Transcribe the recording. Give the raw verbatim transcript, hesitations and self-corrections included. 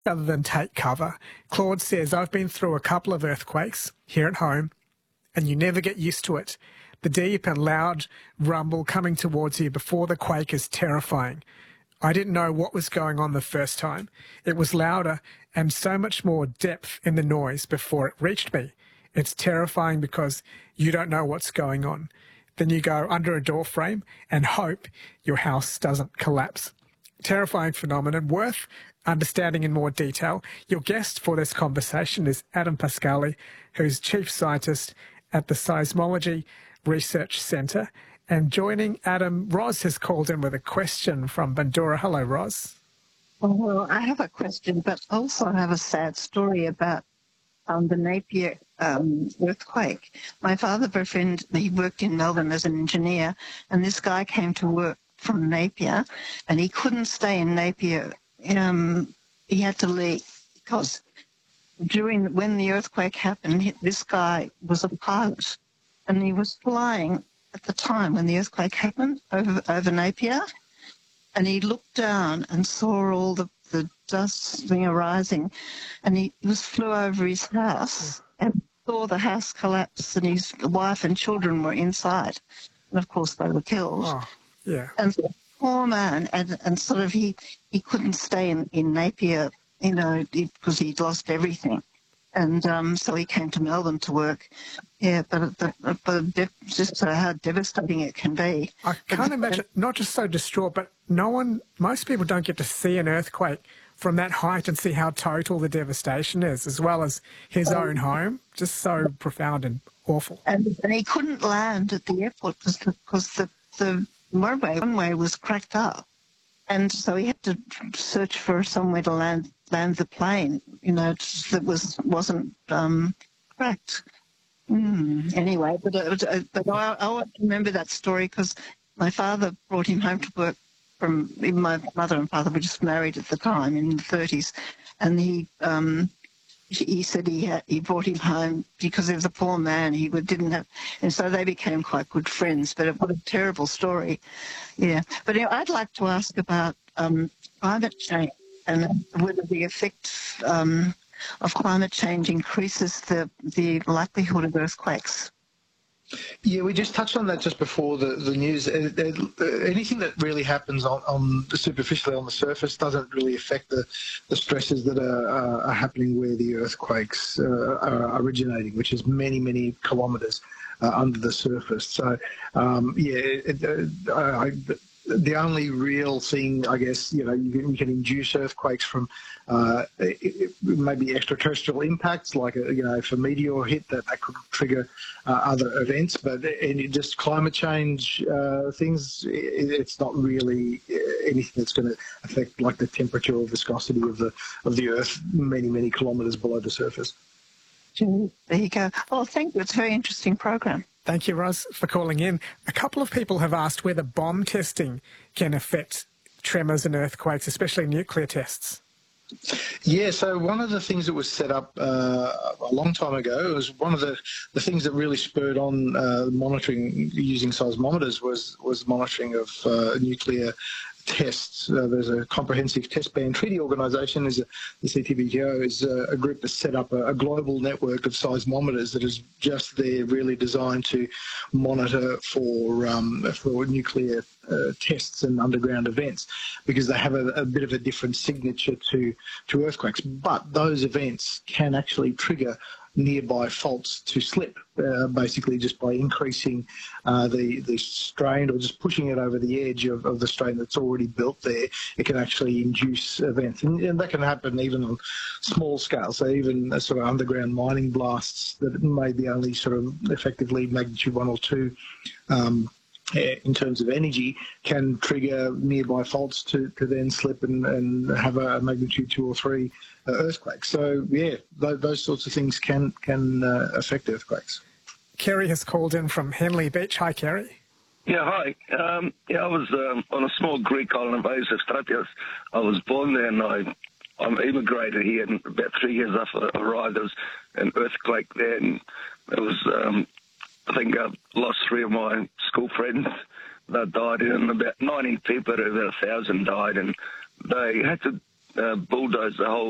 Other than take cover, Claude says, I've been through a couple of earthquakes here at home and you never get used to it. The deep and loud rumble coming towards you before the quake is terrifying. I didn't know what was going on the first time. It was louder and so much more depth in the noise before it reached me. It's terrifying because you don't know what's going on. Then you go under a door frame and hope your house doesn't collapse. Terrifying phenomenon worth understanding in more detail. Your guest for this conversation is Adam Pascali, who's Chief Scientist at the Seismology Research Centre. And joining Adam, Roz has called in with a question from Bandura. Hello, Roz. Well, I have a question, but also I have a sad story about um, the Napier um, earthquake. My father, a friend, he worked in Melbourne as an engineer, and this guy came to work from Napier, and he couldn't stay in Napier. Um, he had to leave because during when the earthquake happened, this guy was a pilot, and he was flying at the time when the earthquake happened over over Napier, and he looked down and saw all the, the dust thing arising, and he was flew over his house and saw the house collapse, and his wife and children were inside, and of course they were killed. Oh, yeah. And the poor man, and, and sort of he, he couldn't stay in, in Napier, you know, because he'd lost everything. And um, so he came to Melbourne to work. Yeah, but, but, but just how devastating it can be. I can't imagine, not just so distraught, but no one, most people don't get to see an earthquake from that height and see how total the devastation is, as well as his um, own home. Just so profound and awful. And, and he couldn't land at the airport because the, because the, the runway, runway was cracked up. And so he had to search for somewhere to land land the plane, you know, that was, wasn't um, cracked. Mm, anyway, but, uh, but I, I remember that story because my father brought him home to work from, even my mother and father were just married at the time in the thirties, and he um, he said he had, he brought him home because he was a poor man, he didn't have, and so they became quite good friends, but what a terrible story. Yeah, but you know, I'd like to ask about um, climate change and whether the effect um, of climate change increases the, the likelihood of earthquakes. Yeah, we just touched on that just before the, the news. Uh, uh, anything that really happens on, on superficially on the surface doesn't really affect the, the stresses that are, uh, are happening where the earthquakes uh, are originating, which is many, many kilometres uh, under the surface. So, um, yeah, it, uh, I, I, the only real thing, I guess, you know, you can, you can induce earthquakes from uh, it, it, maybe extraterrestrial impacts, like, a, you know, if a meteor hit, that, that could trigger uh, other events. But any just climate change uh, things, it, it's not really anything that's going to affect, like, the temperature or viscosity of the of the Earth many, many kilometres below the surface. There you go. Oh, thank you. It's a very interesting program. Thank you, Roz, for calling in. A couple of people have asked whether bomb testing can affect tremors and earthquakes, especially nuclear tests. Yeah, so one of the things that was set up uh, a long time ago was one of the, the things that really spurred on uh, monitoring using seismometers was, was monitoring of uh, nuclear tests. Uh, there's a comprehensive test ban treaty organisation, is a, the C T B T O is a, a group that set up a, a global network of seismometers that is just there, really designed to monitor for um, for nuclear uh, tests and underground events, because they have a, a bit of a different signature to to earthquakes. But those events can actually trigger nearby faults to slip, uh, basically just by increasing uh, the, the strain or just pushing it over the edge of, of the strain that's already built there. It can actually induce events, and, and that can happen even on small scale. So even a sort of underground mining blasts that may be only sort of effectively magnitude one or two um, in terms of energy can trigger nearby faults to, to then slip and, and have a magnitude two or three uh, earthquake. So, yeah, th those sorts of things can, can uh, affect earthquakes. Kerry has called in from Henley Beach. Hi, Kerry. Yeah, hi. Um, yeah, I was um, on a small Greek island of Azostratos. I was born there, and I I immigrated here, and about three years after I arrived, there was an earthquake there, and it was... Um, I think I've lost three of my school friends that died, and about ninety people, about a thousand died, and they had to uh, bulldoze the whole